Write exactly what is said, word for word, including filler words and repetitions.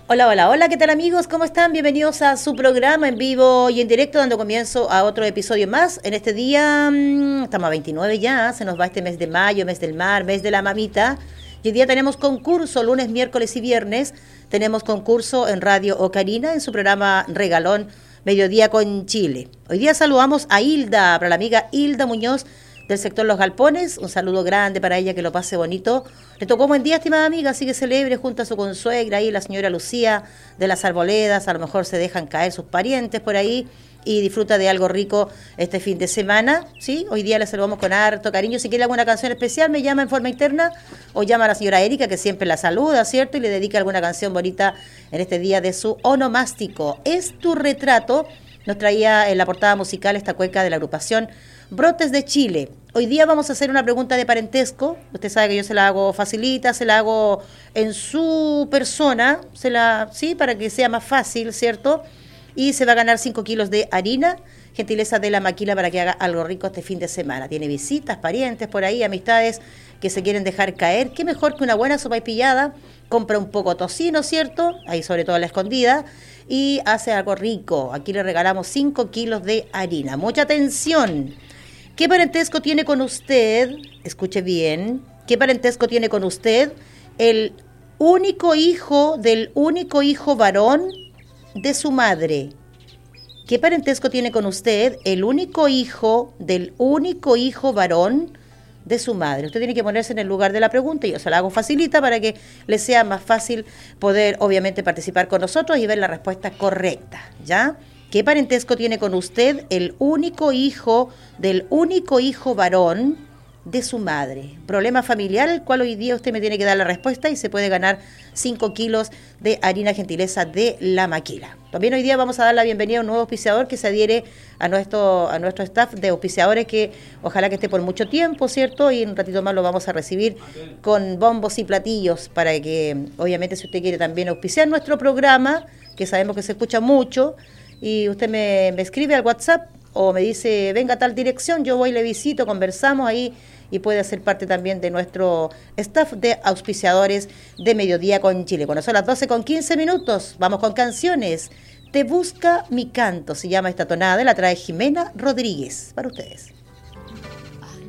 Hola, hola, hola, ¿qué tal amigos? ¿Cómo están? Bienvenidos a su programa en vivo y en directo, dando comienzo a otro episodio más. En este día, mmm, estamos a veintinueve ya, se nos va este mes de mayo, mes del mar, mes de la mamita. Y hoy día tenemos concurso, lunes, miércoles y viernes. Tenemos concurso en Radio Ocarina, en su programa Regalón, Mediodía con Chile. Hoy día saludamos a Hilda, para la amiga Hilda Muñoz, del sector Los Galpones. Un saludo grande para ella, que lo pase bonito. Le tocó buen día, estimada amiga, así que celebre junto a su consuegra ahí, la señora Lucía de las Arboledas. A lo mejor se dejan caer sus parientes por ahí y disfruta de algo rico este fin de semana, ¿sí? Hoy día le saludamos con harto cariño. Si quiere alguna canción especial, me llama en forma interna o llama a la señora Erika, que siempre la saluda, ¿cierto? Y le dedica alguna canción bonita en este día de su onomástico. Es tu retrato. Nos traía en la portada musical esta cueca de la agrupación Brotes de Chile. Hoy día vamos a hacer una pregunta de parentesco. Usted sabe que yo se la hago facilita, se la hago en su persona, se la, sí, para que sea más fácil, ¿cierto? Y se va a ganar cinco kilos de harina, gentileza de la Maquila, para que haga algo rico este fin de semana. Tiene visitas, parientes por ahí, amistades que se quieren dejar caer. Qué mejor que una buena sopaipillada. Compra un poco tocino, ¿cierto? Ahí sobre todo a la escondida. Y hace algo rico. Aquí le regalamos cinco kilos de harina. Mucha atención. ¿Qué parentesco tiene con usted? Escuche bien. ¿Qué parentesco tiene con usted? El único hijo del único hijo varón de su madre. ¿Qué parentesco tiene con usted? El único hijo del único hijo varón de su madre. Usted tiene que ponerse en el lugar de la pregunta y yo se la hago facilita para que le sea más fácil poder, obviamente, participar con nosotros y ver la respuesta correcta, ¿ya? ¿Qué parentesco tiene con usted el único hijo del único hijo varón de su madre? Problema familiar, el cual hoy día usted me tiene que dar la respuesta y se puede ganar cinco kilos de harina, gentileza de la Maquila. También hoy día vamos a dar la bienvenida a un nuevo auspiciador que se adhiere a nuestro, a nuestro staff de auspiciadores, que ojalá que esté por mucho tiempo, ¿cierto? Y en un ratito más lo vamos a recibir con bombos y platillos para que, obviamente, si usted quiere también auspiciar nuestro programa, que sabemos que se escucha mucho, y usted me, me escribe al WhatsApp o me dice, venga a tal dirección, yo voy, le visito, conversamos ahí y puede ser parte también de nuestro staff de auspiciadores de Mediodía con Chile. Cuando son las doce con quince minutos, vamos con canciones. Te busca mi canto, se llama esta tonada, la trae Jimena Rodríguez, para ustedes.